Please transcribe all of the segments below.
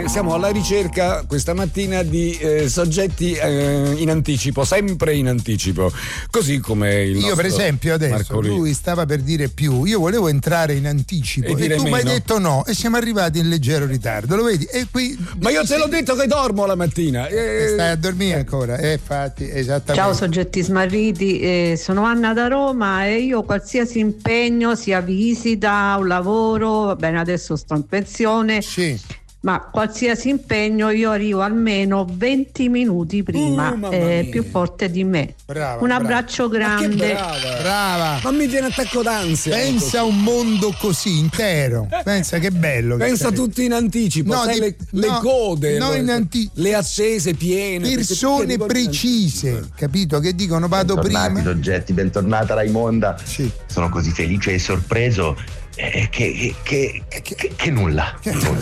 siamo alla ricerca questa mattina di soggetti in anticipo, sempre in anticipo, così come il nostro Io per esempio adesso Marco lui stava per dire più, io volevo entrare in anticipo e tu mi hai detto no e siamo arrivati in leggero ritardo, lo vedi? E qui ma io te l'ho detto che dormo la mattina. Stai a dormire ancora, infatti, esattamente. Ciao soggetti smarriti, sono Anna da Roma e io qualsiasi impegno, sia visita, un lavoro, va bene, adesso sto in pensione, sì, ma qualsiasi impegno io arrivo almeno 20 minuti prima, più forte di me. Brava, un abbraccio grande. Brava. Ma mi viene attacco d'ansia. Pensa a un mondo così intero. Pensa che bello. Pensa tutti in anticipo, No, sai, le code, le attese piene, persone precise, capito? Che dicono vado bentornati, prima. Soggetti, bentornata Raimonda. Sì. Sono così felice e sorpreso che nulla.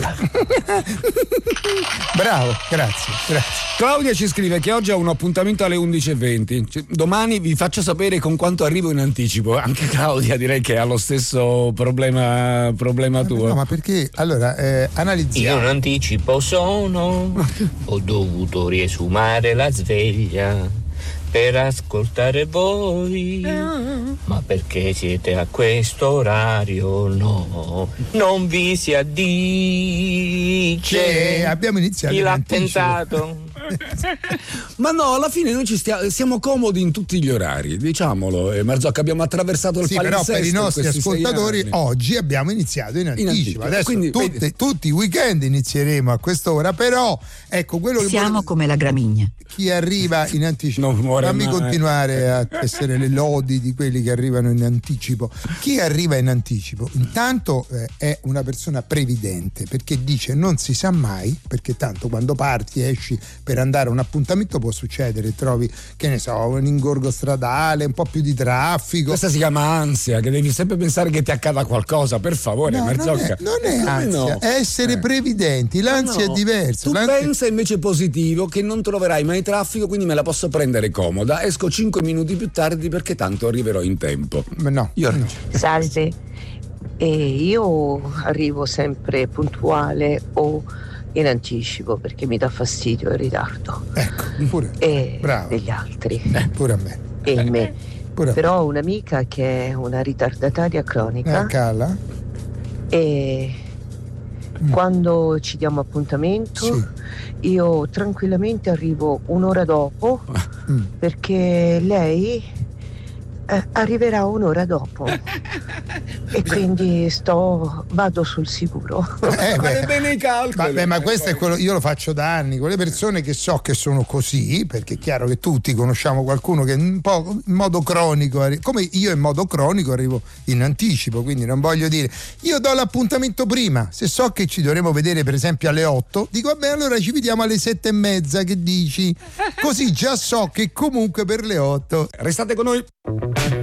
Bravo, grazie. Claudia ci scrive che oggi ha un appuntamento alle 11:20. Domani vi faccio sapere con quanto arrivo in anticipo. Anche Claudia direi che ha lo stesso problema tuo. No, ma perché allora analizziamo. Io in anticipo ho dovuto riesumare la sveglia per ascoltare voi, ma perché siete a questo orario? No, non vi si addice che abbiamo iniziato chi in l'ha anticipo. pensato. Ma no, alla fine noi siamo comodi in tutti gli orari, diciamolo. Marzocca, abbiamo attraversato il palinsesto. Però per i nostri in questi ascoltatori 6 anni. oggi abbiamo iniziato in anticipo. Adesso quindi, tutti i weekend inizieremo a quest'ora, però ecco quello che siamo come la gramigna. Chi arriva in anticipo, fammi continuare a essere le lodi di quelli che arrivano in anticipo. Chi arriva in anticipo intanto è una persona previdente, perché dice non si sa mai, perché tanto quando parti esci per andare a un appuntamento può succedere, trovi che ne so un ingorgo stradale, un po' più di traffico. Questa si chiama ansia, che devi sempre pensare che ti accada qualcosa, per favore. No, Marzocca. non è ansia, è essere previdenti, l'ansia è diversa. Tu pensa invece positivo, che non troverai mai traffico, quindi me la posso prendere comoda, esco 5 minuti più tardi perché tanto arriverò in tempo. Ma no, io Salve, io arrivo sempre puntuale o in anticipo perché mi dà fastidio il ritardo. Ecco, pure bravo. Degli altri. Pure a me. E me. Pure Però ho un'amica che è una ritardataria cronica. Cala. E quando ci diamo appuntamento io tranquillamente arrivo un'ora dopo perché lei arriverà un'ora dopo e quindi vado sul sicuro. Fare bene i calcoli. Ma questo è quello, io lo faccio da anni, quelle persone che so che sono così, perché è chiaro che tutti conosciamo qualcuno che un po' in modo cronico, come io in modo cronico arrivo in anticipo, quindi non voglio dire io do l'appuntamento prima, se so che ci dovremo vedere per esempio alle 8, dico vabbè allora ci vediamo alle 7:30, che dici? Così già so che comunque per le 8 restate con noi.